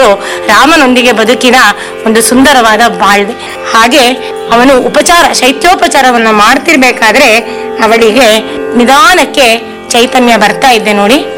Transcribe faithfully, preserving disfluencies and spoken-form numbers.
ರಾಮನೊಂದಿಗೆ ಬದುಕಿನ ಒಂದು ಸುಂದರವಾದ ಬಾಳ್ವೆ. ಹಾಗೆ ಅವನು ಉಪಚಾರ ಶೈತ್ಯೋಪಚಾರವನ್ನ ಮಾಡ್ತಿರ್ಬೇಕಾದ್ರೆ ಅವಳಿಗೆ ನಿಧಾನಕ್ಕೆ ಚೈತನ್ಯ ಬರ್ತಾ ಇದ್ದೆ ನೋಡಿ.